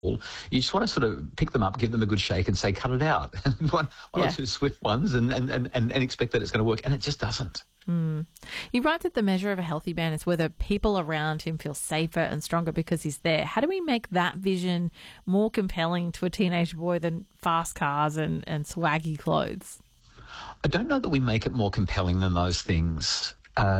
you just want to sort of pick them up, give them a good shake and say, cut it out. one or two swift ones and expect that it's going to work. And it just doesn't. He writes that the measure of a healthy man is whether people around him feel safer and stronger because he's there. How do we make that vision more compelling to a teenage boy than fast cars and swaggy clothes? I don't know that we make it more compelling than those things.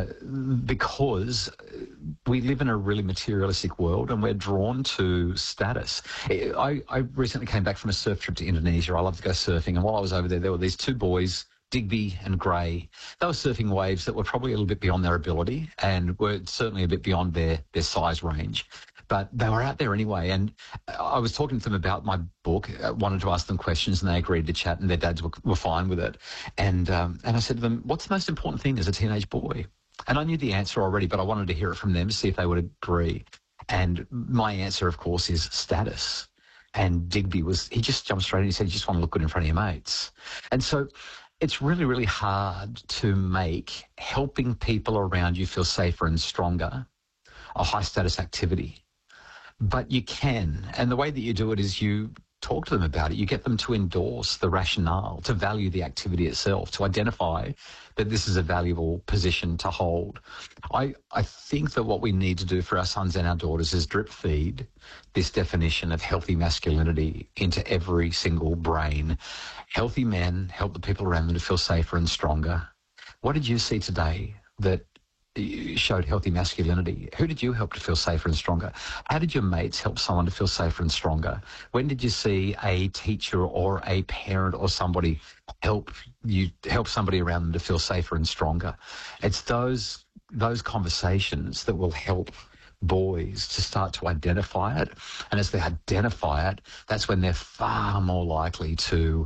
Because we live in a really materialistic world and we're drawn to status. I recently came back from a surf trip to Indonesia. I love to go surfing. And while I was over there were these two boys, Digby and Gray. They were surfing waves that were probably a little bit beyond their ability and were certainly a bit beyond their size range. But they were out there anyway, and I was talking to them about my book, wanted to ask them questions, and they agreed to chat, and their dads were fine with it. And I said to them, what's the most important thing as a teenage boy? And I knew the answer already, but I wanted to hear it from them to see if they would agree. And my answer, of course, is status. And Digby he just jumped straight in. He said, you just want to look good in front of your mates. And so it's really, really hard to make helping people around you feel safer and stronger a high-status activity. But you can, and the way that you do it is you talk to them about it. You get them to endorse the rationale, to value the activity itself, to identify that this is a valuable position to hold. I think that what we need to do for our sons and our daughters is drip feed this definition of healthy masculinity into every single brain. Healthy men help the people around them to feel safer and stronger. What did you see today that showed healthy masculinity? Who did you help to feel safer and stronger? How did your mates help someone to feel safer and stronger? When did you see a teacher or a parent or somebody help somebody around them to feel safer and stronger? It's those conversations that will help boys to start to identify it. And as they identify it, that's when they're far more likely to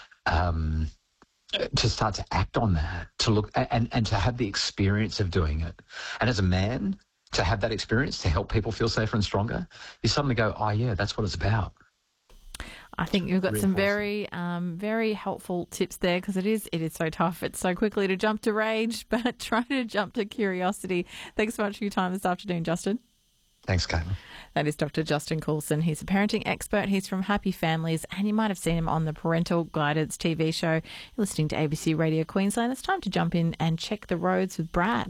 start to act on that, to look and to have the experience of doing it. And as a man, to have that experience to help people feel safer and stronger, you suddenly go, oh yeah, that's what it's about. I think you've got some very, very helpful tips there, because it is so tough. It's so quickly to jump to rage, but try to jump to curiosity. Thanks so much for your time this afternoon, Justin. Thanks, Caitlin. That is Dr. Justin Coulson. He's a parenting expert. He's from Happy Families, and you might have seen him on the Parental Guidance TV show. You're listening to ABC Radio Queensland. It's time to jump in and check the roads with Brad.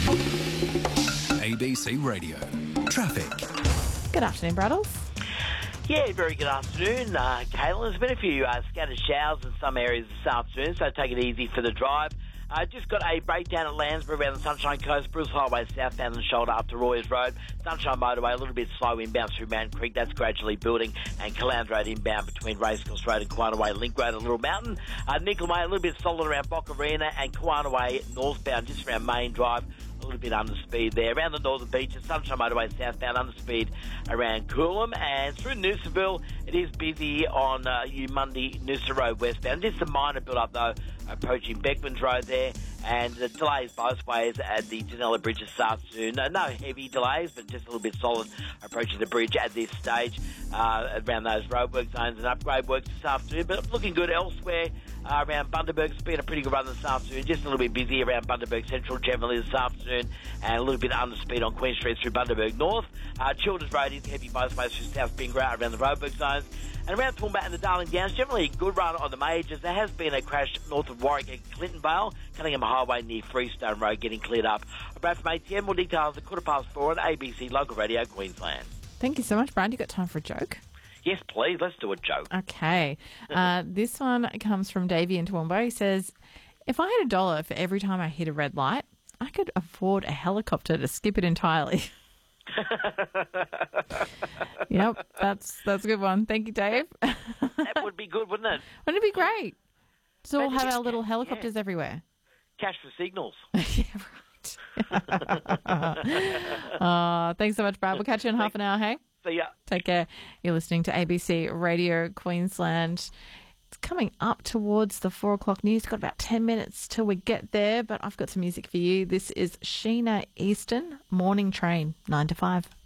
ABC Radio. Traffic. Good afternoon, Braddles. Yeah, very good afternoon, Caitlin. There's been a few scattered showers in some areas this afternoon, so take it easy for the drive. Just got a breakdown at Landsborough around the Sunshine Coast, Bruce Highway southbound and shoulder up to Royers Road. Sunshine Motorway a little bit slow inbound through Mountain Creek, that's gradually building, and Caloundra Road inbound between Racecourse Road and Quanaway Link Road and Little Mountain. Nickel Way a little bit solid around Bock Arena, and Quanaway northbound just around Main Drive. A little bit under speed there. Around the Northern Beaches, Sunshine Motorway southbound under speed around Coolum. And through Noosaville, it is busy on Monday Noosa Road westbound. Just a minor build-up, though, approaching Beckman's Road there. And the delays both ways at the Janella Bridge this afternoon. No heavy delays, but just a little bit solid approaching the bridge at this stage around those roadwork zones and upgrade works this afternoon. But looking good elsewhere around Bundaberg. It's been a pretty good run this afternoon. Just a little bit busy around Bundaberg Central generally this afternoon, and a little bit under speed on Queen Street through Bundaberg North. Childers Road is heavy both ways through South Bingra around the roadwork zones. And around Toowoomba and the Darling Downs, generally a good run on the majors. There has been a crash north of Warwick at Clintonvale, Cunningham Highway near Freestone Road getting cleared up. Brad from ATM, more details at 4:15 on ABC Local Radio Queensland. Thank you so much, Brad. You got time for a joke? Yes, please. Let's do a joke. Okay. This one comes from Davey in Toowoomba. He says, if I had $1 for every time I hit a red light, I could afford a helicopter to skip it entirely. Yep, that's a good one. Thank you, Dave. That would be good, wouldn't it? Wouldn't it be great? So we'll have our little helicopters everywhere. Cash for signals. Yeah, right. Thanks so much, Brad. We'll catch you in half an hour, hey? See ya. Take care. You're listening to ABC Radio Queensland. It's coming up towards the 4 o'clock news. Got about 10 minutes till we get there, but I've got some music for you. This is Sheena Easton, Morning Train, 9 to 5.